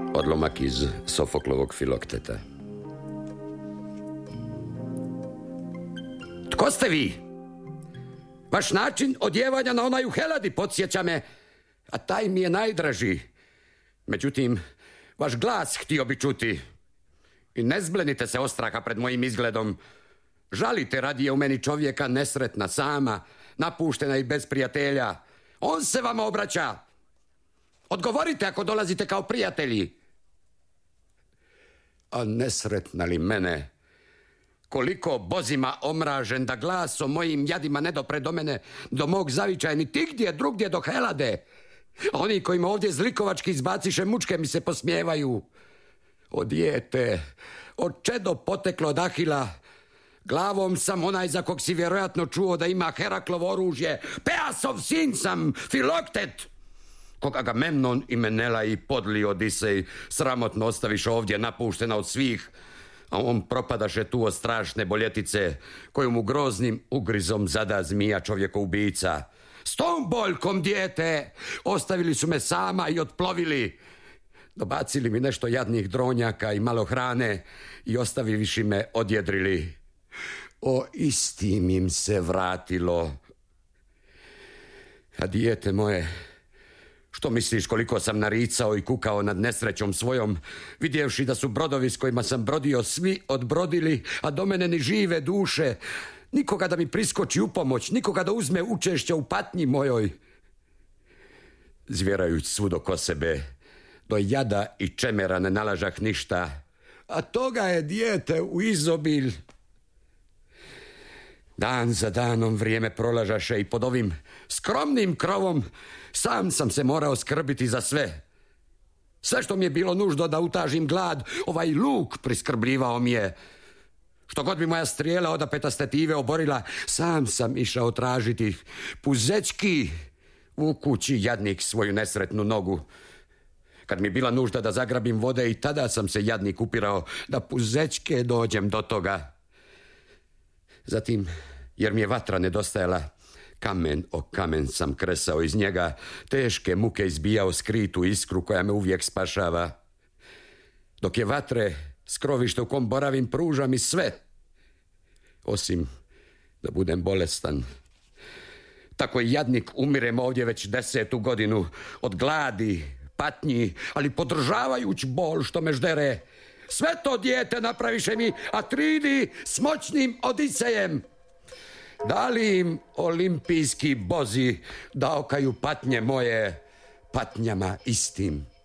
Odlomak iz Sofoklovog Filokteta. Tko ste vi? Vaš način odjevanja na onaj u Heladi podsjeća me, a taj mi je najdraži. Međutim, vaš glas htio bi čuti. I ne zblenite se ostraha pred mojim izgledom. Žalite radije u meni čovjeka nesretna, sama, napuštena i bez prijatelja. On se vama obraća. Odgovorite ako dolazite kao prijatelji. A nesretna li mene? Koliko bozima omražen da glas o mojim jadima ne dopre do mene, do mog zavičaja, ni tigdje drugdje do Helade. A oni koji me ovdje zlikovački izbaciše mučke mi se posmijevaju. O dijete, o čedo poteklo od Ahila, glavom sam onaj za kog si vjerojatno čuo da ima Heraklovo oružje. Peasov sin sam, Filoktet, koga Agamemnon i Menela i podli Odisej sramotno ostaviš ovdje napuštena od svih, a on propadaše tu od strašne boljetice koju mu groznim ugrizom zada zmija čovjekoubica. S tom boljkom, dijete, ostavili su me sama i otplovili. Dobacili mi nešto jadnih dronjaka i malo hrane i ostaviviši me odjedrili. O, istim im se vratilo. A dijete moje, što misliš koliko sam naricao i kukao nad nesrećom svojom, vidjevši da su brodovi s kojima sam brodio svi odbrodili, a do mene ni žive duše, nikoga da mi priskoči u pomoć, nikoga da uzme učešća u patnji mojoj. Zvjerajuć svud oko sebe, do jada i čemera ne nalažah ništa, a toga je dijete u izobilj. Dan za danom vrijeme prolažaše i pod ovim skromnim krovom sam se morao skrbiti za sve. Sve što mi je bilo nužno da utažim glad, ovaj luk priskrbljivao mi je. Što god bi moja strijela odapeta stetive oborila, sam išao tražiti. Puzečki u kući jadnik svoju nesretnu nogu. Kad mi je bila nužda da zagrabim vode, i tada sam se jadnik upirao da puzečke dođem do toga. Zatim, jer mi je vatra nedostajala, kamen o kamen sam kresao iz njega, teške muke izbijao skritu iskru koja me uvijek spašava. Dok je vatre, skrovište u kom boravim pruža mi sve, osim da budem bolestan. Tako i jadnik umirem ovdje već 10. godinu, od gladi, patnji, ali podržavajući bol što me ždere. Sve to dijete napraviše mi Atridi s moćnim Odisejem. Da li im olimpijski bozi da okaju patnje moje patnjama istim?